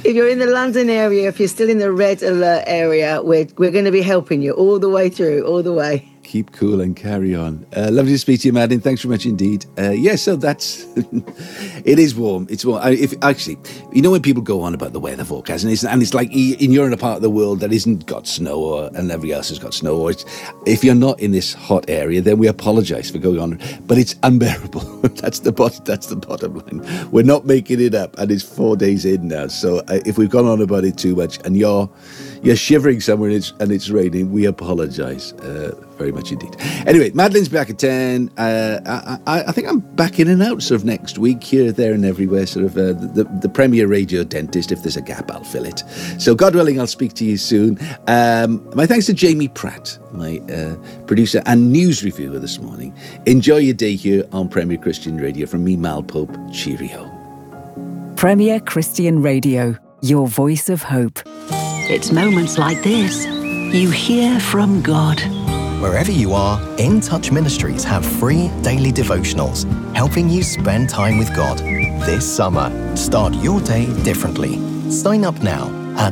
If you're in the London area, if you're still in the red alert area, we're going to be helping you all the way through, all the way. Keep cool and carry on. Lovely to speak to you, Madeline. Thanks very much indeed. So that's... it is warm. It's warm. Actually, you know when people go on about the weather forecast, and it's like you're in a part of the world that isn't got snow, and everybody else has got snow, or if you're not in this hot area, then we apologise for going on. But it's unbearable. That's the bottom line. We're not making it up, and it's 4 days in now. So if we've gone on about it too much, and you're shivering somewhere and it's raining, we apologise very much indeed. Anyway, Madeline's back at 10. I think I'm back in and out sort of next week, here, there and everywhere, sort of the Premier Radio Dentist. If there's a gap, I'll fill it. So God willing, I'll speak to you soon. My thanks to Jamie Pratt, my producer and news reviewer this morning. Enjoy your day here on Premier Christian Radio. From me, Mal Pope, cheerio. Premier Christian Radio, your voice of hope. It's moments like this you hear from God. Wherever you are, In Touch Ministries have free daily devotionals, helping you spend time with God. This summer, start your day differently. Sign up now at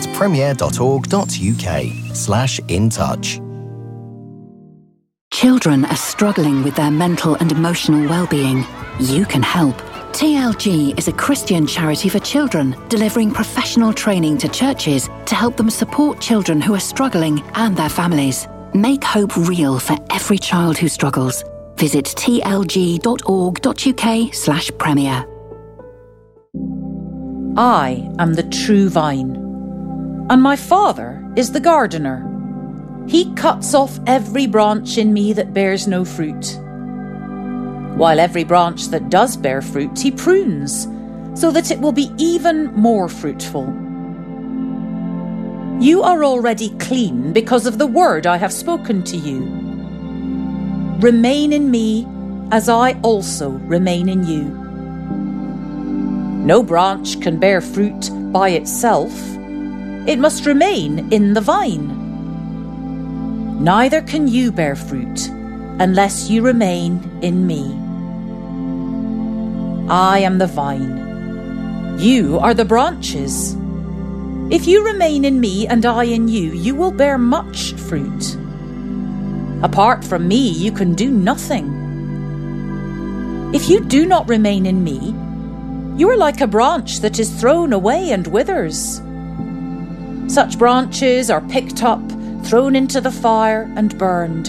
premier.org.uk/intouch. Children are struggling with their mental and emotional well-being. You can help. TLG is a Christian charity for children, delivering professional training to churches to help them support children who are struggling and their families. Make hope real for every child who struggles. Visit tlg.org.uk/premier. I am the true vine, and my Father is the gardener. He cuts off every branch in me that bears no fruit, while every branch that does bear fruit he prunes, so that it will be even more fruitful. You are already clean because of the word I have spoken to you. Remain in me as I also remain in you. No branch can bear fruit by itself. It must remain in the vine. Neither can you bear fruit unless you remain in me. I am the vine. You are the branches. If you remain in me and I in you, you will bear much fruit. Apart from me, you can do nothing. If you do not remain in me, you are like a branch that is thrown away and withers. Such branches are picked up, thrown into the fire and burned.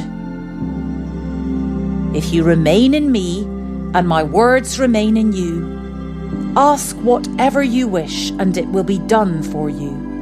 If you remain in me and my words remain in you, ask whatever you wish and it will be done for you.